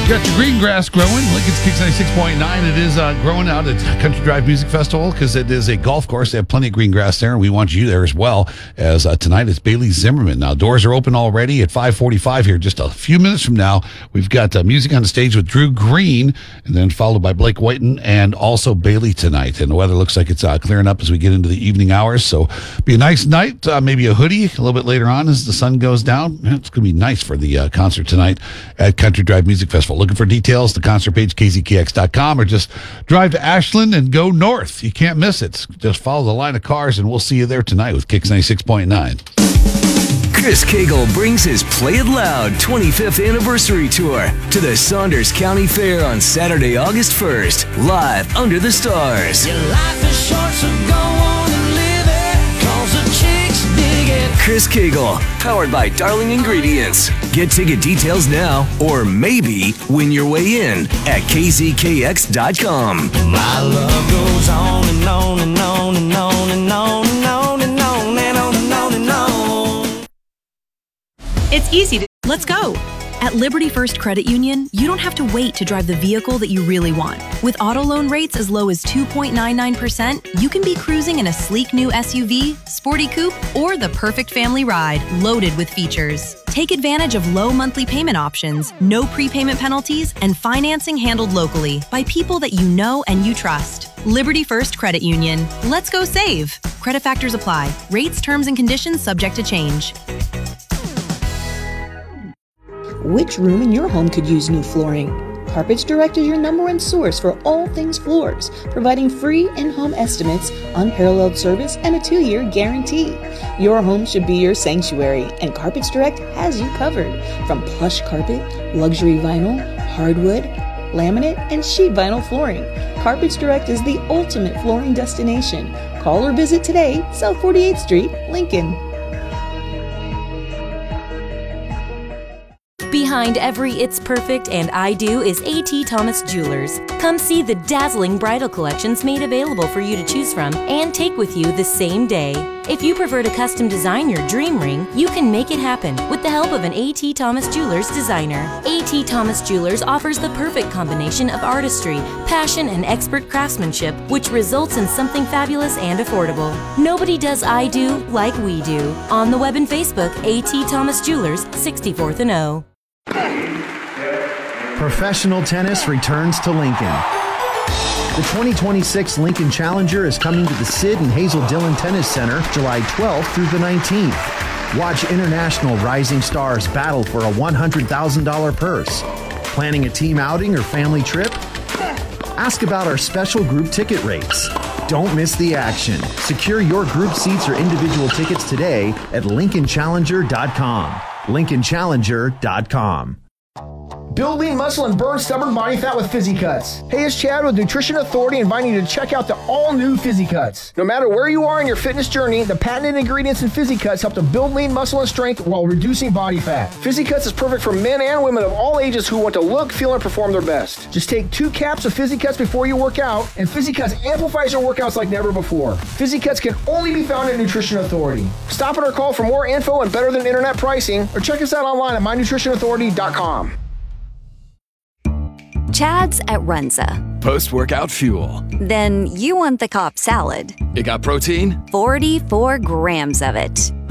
Got your green grass growing. Lincoln's Kicks 96.9. It is growing out at Country Drive Music Festival because it is a golf course. They have plenty of green grass there, and we want you there as well. As tonight, it's Bailey Zimmerman. Now, doors are open already at 5:45 here. Just a few minutes from now, we've got music on the stage with Drew Green, and then followed by Blake Whiten and also Bailey tonight. And the weather looks like it's clearing up as we get into the evening hours. So, be a nice night. Maybe a hoodie a little bit later on as the sun goes down. It's going to be nice for the concert tonight at Country Drive Music Festival. Looking for details, the concert page, kzkx.com, or just drive to Ashland and go north. You can't miss it. Just follow the line of cars, and we'll see you there tonight with Kicks 96.9. Chris Cagle brings his Play It Loud 25th anniversary tour to the Saunders County Fair on Saturday, August 1st, live under the stars. Your life is short, so go on and live it, 'cause the chicks dig it. Chris Cagle, powered by Darling Ingredients. Get ticket details now, or maybe win your way in at kzkx.com. My love goes on and on and on and on and on and on and on and on and on and on. It's easy to... Let's go. At Liberty First Credit Union, you don't have to wait to drive the vehicle that you really want. With auto loan rates as low as 2.99%, you can be cruising in a sleek new SUV, sporty coupe, or the perfect family ride loaded with features. Take advantage of low monthly payment options, no prepayment penalties, and financing handled locally by people that you know and you trust. Liberty First Credit Union. Let's go save. Credit factors apply. Rates, terms, and conditions subject to change. Which room in your home could use new flooring? Carpets Direct is your #1 source for all things floors, providing free in-home estimates, unparalleled service, and a 2-year guarantee. Your home should be your sanctuary, and Carpets Direct has you covered. From plush carpet, luxury vinyl, hardwood, laminate, and sheet vinyl flooring, Carpets Direct is the ultimate flooring destination. Call or visit today, South 48th Street, Lincoln. Behind every It's Perfect and I Do is A.T. Thomas Jewelers. Come see the dazzling bridal collections made available for you to choose from and take with you the same day. If you prefer to custom design your dream ring, you can make it happen with the help of an A.T. Thomas Jewelers designer. A.T. Thomas Jewelers offers the perfect combination of artistry, passion, and expert craftsmanship, which results in something fabulous and affordable. Nobody does I Do like we do. On the web and Facebook, A.T. Thomas Jewelers, 64th and O. Professional tennis returns to Lincoln. The 2026 Lincoln Challenger is coming to the Sid and Hazel Dillon Tennis Center July 12th through the 19th. Watch international rising stars battle for a $100,000 purse. Planning a team outing or family trip? Ask about our special group ticket rates. Don't miss the action. Secure your group seats or individual tickets today at LincolnChallenger.com. LincolnChallenger.com. Build lean muscle and burn stubborn body fat with Fizzy Cuts. Hey, it's Chad with Nutrition Authority inviting you to check out the all-new Fizzy Cuts. No matter where you are in your fitness journey, the patented ingredients in Fizzy Cuts help to build lean muscle and strength while reducing body fat. Fizzy Cuts is perfect for men and women of all ages who want to look, feel, and perform their best. Just take 2 caps of Fizzy Cuts before you work out, and Fizzy Cuts amplifies your workouts like never before. Fizzy Cuts can only be found at Nutrition Authority. Stop in or call for more info and better than internet pricing, or check us out online at mynutritionauthority.com. Chad's at Runza. Post-workout fuel. Then you want the Cobb salad. It got protein? 44 grams of it.